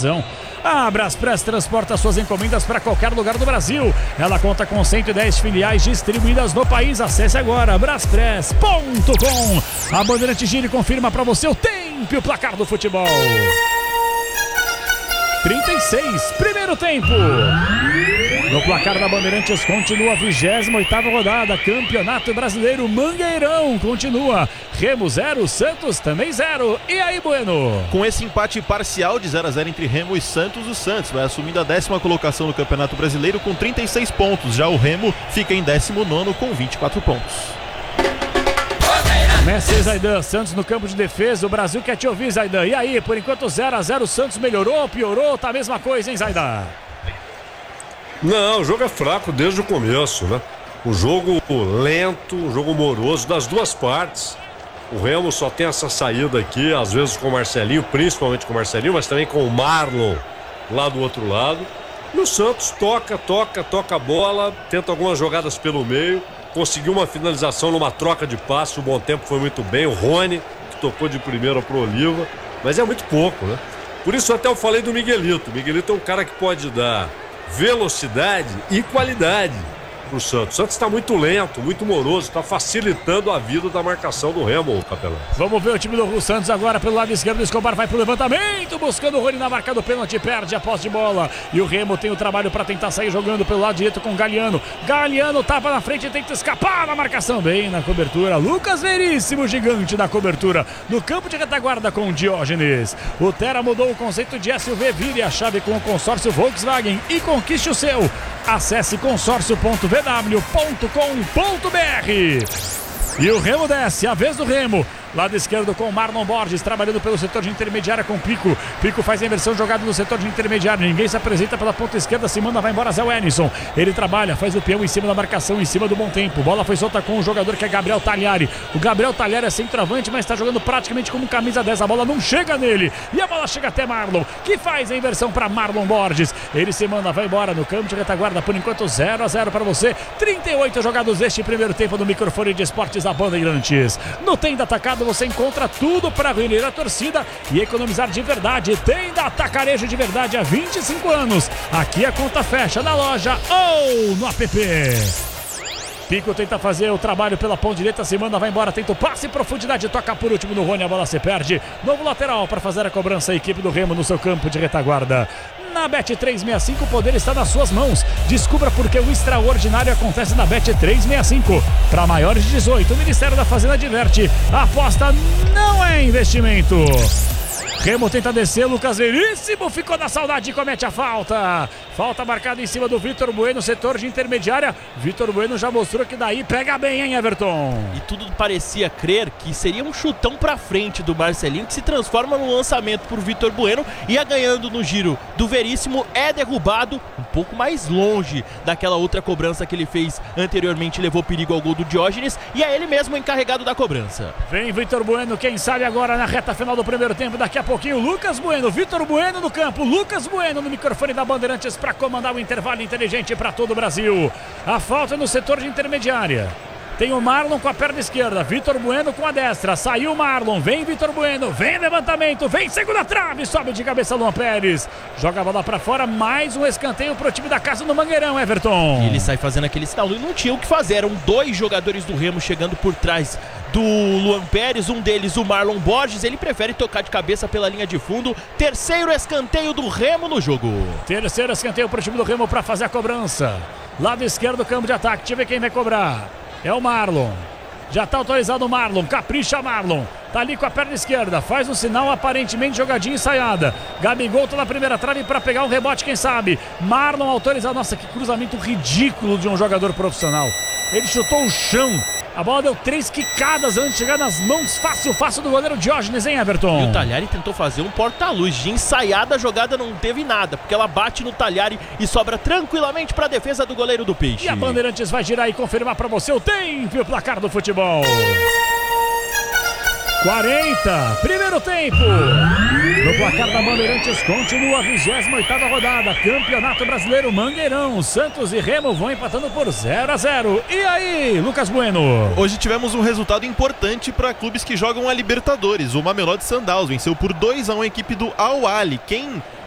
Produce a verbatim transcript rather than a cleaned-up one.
adesão. A Braspress transporta suas encomendas para qualquer lugar do Brasil. Ela conta com cento e dez filiais distribuídas no país. Acesse agora braspress ponto com. A Bandeirante gira e confirma para você o tempo e o placar do futebol. trinta e seis, primeiro tempo. No placar da Bandeirantes continua a vigésima oitava rodada. Campeonato Brasileiro Mangueirão continua. Remo zero, Santos também zero. E aí, Bueno? Com esse empate parcial de zero a zero entre Remo e Santos, o Santos vai assumindo a décima colocação no Campeonato Brasileiro com trinta e seis pontos. Já o Remo fica em décimo nono com vinte e quatro pontos. Messi Zaidan, Santos no campo de defesa. O Brasil quer te ouvir, Zaidan. E aí, por enquanto zero a zero, o Santos melhorou, piorou? Tá a mesma coisa, hein, Zaidan? Não, o jogo é fraco desde o começo, né? Um jogo lento, um jogo moroso das duas partes. O Remo só tem essa saída aqui, às vezes com o Marcelinho, principalmente com o Marcelinho, mas também com o Marlon lá do outro lado. E o Santos toca, toca, toca a bola, tenta algumas jogadas pelo meio. Conseguiu uma finalização numa troca de passe, o Bom Tempo foi muito bem, o Rony, que tocou de primeira pro Oliva, mas é muito pouco, né? Por isso até eu falei do Miguelito. O Miguelito é um cara que pode dar velocidade e qualidade pro Santos. O Santos está muito lento, muito moroso, está facilitando a vida da marcação do Remo, Capelão. Vamos ver o time do Santos agora pelo lado esquerdo. O Escobar vai pro levantamento, buscando o Rony na marca do pênalti, perde a posse de bola. E o Remo tem o trabalho para tentar sair jogando pelo lado direito com o Galeano. Galeano tava na frente e tenta escapar da marcação, bem na cobertura. Lucas Veríssimo, gigante da cobertura, no campo de retaguarda com o Diógenes. O Tera mudou o conceito de S U V, vire a chave com o consórcio Volkswagen e conquiste o seu. Acesse consórcio ponto v w ponto com ponto b r. E o Remo desce, a vez do Remo. Lado esquerdo com o Marlon Borges, trabalhando pelo setor de intermediária com Pico. Pico faz a inversão jogada no setor de intermediária. Ninguém se apresenta pela ponta esquerda, se manda, vai embora Zé Wellington. Ele trabalha, faz o peão em cima da marcação, em cima do Bom Tempo. Bola foi solta com o jogador que é Gabriel Tagliari. O Gabriel Tagliari é centroavante, mas está jogando praticamente como camisa dez. A bola não chega nele. E a bola chega até Marlon, que faz a inversão para Marlon Borges. Ele se manda, vai embora no campo de retaguarda. Por enquanto zero a zero para você. trinta e oito jogados deste primeiro tempo no microfone de esportes da Bandeirantes. No Tenda Atacado você encontra tudo para reunir a torcida e economizar de verdade. Tenda Atacarejo de verdade há vinte e cinco anos. Aqui a conta fecha na loja ou no app. Pico tenta fazer o trabalho pela ponta direita, se manda, vai embora, tenta o passe em profundidade, toca por último no Rony, a bola se perde. Novo lateral para fazer a cobrança, a equipe do Remo no seu campo de retaguarda. Na Bet trezentos e sessenta e cinco o poder está nas suas mãos. Descubra porque o extraordinário acontece na Bet trezentos e sessenta e cinco. Para maiores de dezoito, o Ministério da Fazenda adverte: a aposta não é investimento. Remo tenta descer, Lucas Veríssimo ficou na saudade e comete a falta. Falta marcada em cima do Vitor Bueno, setor de intermediária. Vitor Bueno já mostrou que daí pega bem, hein, Everton? E tudo parecia crer que seria um chutão pra frente do Marcelinho, que se transforma no lançamento por Vitor Bueno. Ia ganhando no giro do Veríssimo, é derrubado um pouco mais longe daquela outra cobrança que ele fez anteriormente, levou perigo ao gol do Diógenes, e é ele mesmo o encarregado da cobrança. Vem Vitor Bueno, quem sabe agora na reta final do primeiro tempo, daqui a pouquinho Lucas Bueno, Vitor Bueno no campo, Lucas Bueno no microfone da Bandeirantes para comandar o intervalo inteligente para todo o Brasil. A falta no setor de intermediária. Tem o Marlon com a perna esquerda, Vitor Bueno com a destra, saiu o Marlon, vem Vitor Bueno, vem levantamento, vem segunda trave, sobe de cabeça Luan Pérez, joga a bola pra fora, mais um escanteio pro time da casa no Mangueirão, Everton. E ele sai fazendo aquele sinal, e não tinha o que fazer, eram dois jogadores do Remo chegando por trás do Luan Pérez, um deles o Marlon Borges, ele prefere tocar de cabeça pela linha de fundo. Terceiro escanteio do Remo no jogo. Terceiro escanteio pro time do Remo para fazer a cobrança. Lado esquerdo, campo de ataque, deixa eu ver quem vai cobrar. É o Marlon. Já tá autorizado o Marlon, capricha Marlon. Tá ali com a perna esquerda, faz um sinal aparentemente jogadinha ensaiada. Gabigol tá na primeira trave para pegar um rebote, quem sabe. Marlon autorizado, nossa, que cruzamento ridículo de um jogador profissional. Ele chutou o chão. A bola deu três quicadas antes de chegar nas mãos fácil, fácil do goleiro Diógenes, hein, Everton? E o Tagliari tentou fazer um porta-luz. De ensaiada a jogada não teve nada, porque ela bate no Tagliari e sobra tranquilamente para a defesa do goleiro do Peixe. E a Bandeirantes vai girar e confirmar para você o tempo e o placar do futebol. quarenta, primeiro tempo. No placar da Bandeirantes continua a vigésima oitava rodada, Campeonato Brasileiro Mangueirão. Santos e Remo vão empatando por zero a zero. E aí, Lucas Bueno? Hoje tivemos um resultado importante para clubes que jogam a Libertadores. O Mamelodi Sundowns venceu por dois a um a equipe do Al Ahly. Quem